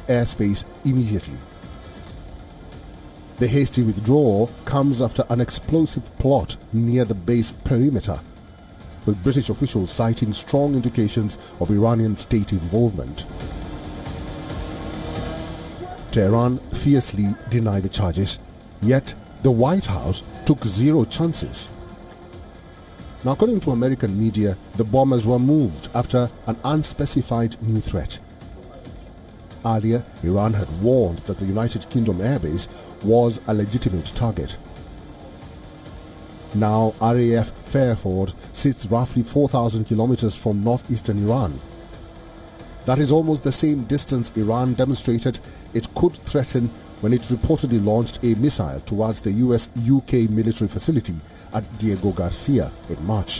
airspace immediately. The hasty withdrawal comes after an explosive plot near the base perimeter, with British officials citing strong indications of Iranian state involvement. Tehran fiercely denied the charges, yet the White House took zero chances. Now, according to American media, the bombers were moved after an unspecified new threat. Earlier, Iran had warned that the United Kingdom airbase was a legitimate target. Now, RAF Fairford sits roughly 4,000 kilometers from northeastern Iran. That is almost the same distance Iran demonstrated it could threaten when it reportedly launched a missile towards the US-UK military facility at Diego Garcia in March.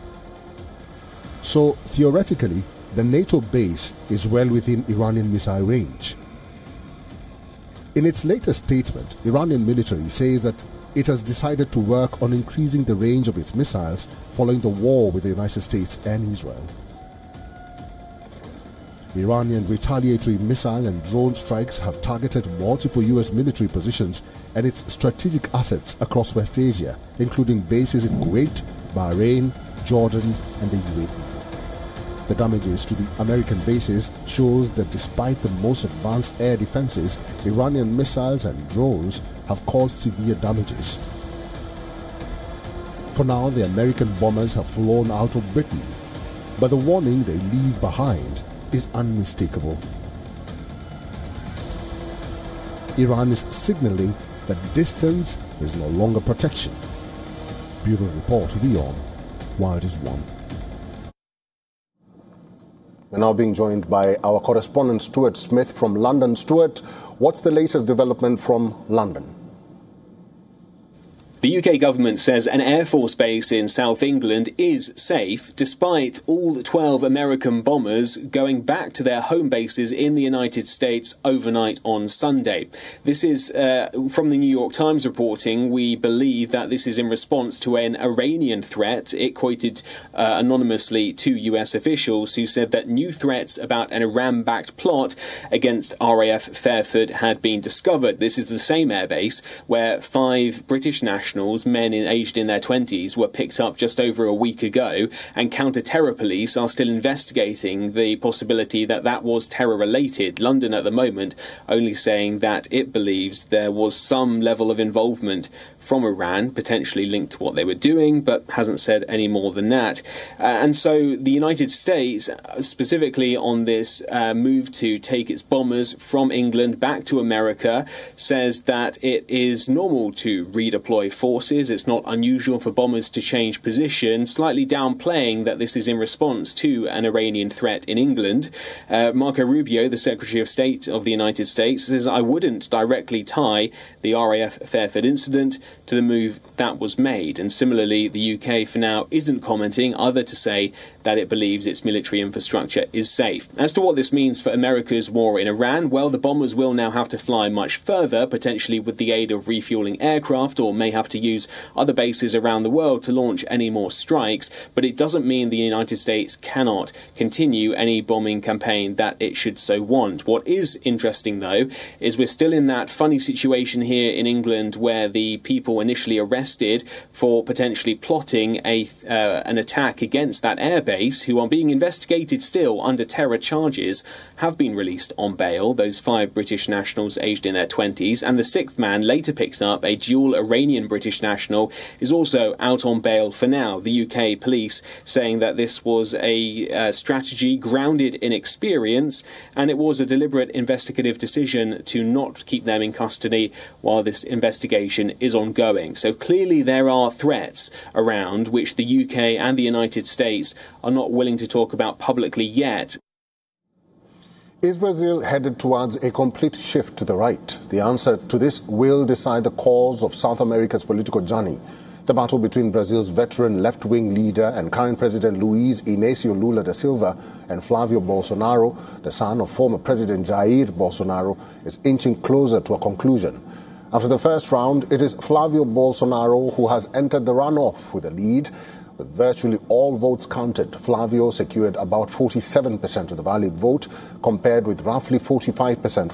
So, theoretically, the NATO base is well within Iranian missile range. In its latest statement, Iranian military says that it has decided to work on increasing the range of its missiles following the war with the United States and Israel. Iranian retaliatory missile and drone strikes have targeted multiple US military positions and its strategic assets across West Asia, including bases in Kuwait, Bahrain, Jordan, and the UAE. The damages to the American bases shows that despite the most advanced air defenses, Iranian missiles and drones have caused severe damages. For now, the American bombers have flown out of Britain, but the warning they leave behind is unmistakable. Iran is signaling that distance is no longer protection. Bureau Report WION, Wild is One. We're now being joined by our correspondent Stuart Smith from London. Stuart, what's the latest development from London? The UK government says an Air Force base in South England is safe, despite all 12 American bombers going back to their home bases in the United States overnight on Sunday. This is from the New York Times reporting. We believe that this is in response to an Iranian threat. It quoted anonymously two US officials who said that new threats about an Iran-backed plot against RAF Fairford had been discovered. This is the same airbase where 5 British nationals, men aged in their 20s, were picked up just over a week ago, and counter-terror police are still investigating the possibility that that was terror-related. London at the moment only saying that it believes there was some level of involvement from Iran, potentially linked to what they were doing, but hasn't said any more than that. And so the United States, specifically on this move to take its bombers from England back to America, says that it is normal to redeploy forces. It's not unusual for bombers to change position, slightly downplaying that this is in response to an Iranian threat in England. Marco Rubio, the Secretary of State of the United States, says, "I wouldn't directly tie the RAF Fairford incident to the move that was made." And similarly, the UK for now isn't commenting, other to say that it believes its military infrastructure is safe. As to what this means for America's war in Iran, well, the bombers will now have to fly much further, potentially with the aid of refueling aircraft, or may have to use other bases around the world to launch any more strikes. But it doesn't mean the United States cannot continue any bombing campaign that it should so want. What is interesting, though, is we're still in that funny situation here in England where the people initially arrested for potentially plotting an attack against that airbase, who are being investigated still under terror charges, have been released on bail, those 5 British nationals aged in their 20s, and the 6th man, later picked up, a dual Iranian-British national, is also out on bail for now. The UK police saying that this was a strategy grounded in experience, and it was a deliberate investigative decision to not keep them in custody while this investigation is ongoing. So clearly there are threats around which the UK and the United States are not willing to talk about publicly yet. Is Brazil headed towards a complete shift to the right? The answer to this will decide the course of South America's political journey. The battle between Brazil's veteran left-wing leader and current President Luiz Inácio Lula da Silva and Flavio Bolsonaro, the son of former President Jair Bolsonaro, is inching closer to a conclusion. After the first round, it is Flavio Bolsonaro who has entered the runoff with a lead. With virtually all votes counted, Flavio secured about 47% of the valid vote, compared with roughly 45%